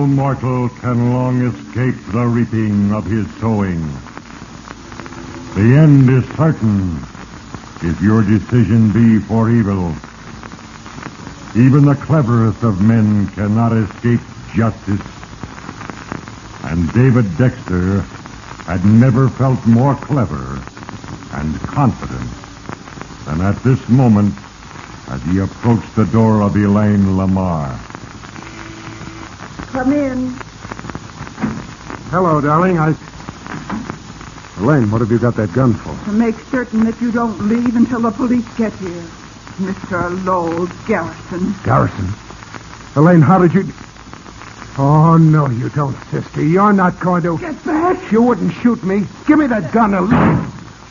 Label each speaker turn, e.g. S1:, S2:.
S1: mortal can long escape the reaping of his sowing. The end is certain if your decision be for evil. Even the cleverest of men cannot escape justice. And David Dexter had never felt more clever and confident than at this moment as he approached the door of Elaine Lamar.
S2: Come in.
S3: Hello, darling. Elaine, what have you got that gun for?
S2: To make certain that you don't leave until the police get here. Mr. Lowell Garrison.
S3: Garrison? Elaine, how did you... Oh, no, you don't, sister. You're not going to...
S2: Get back!
S3: You wouldn't shoot me. Give me that gun, Elaine.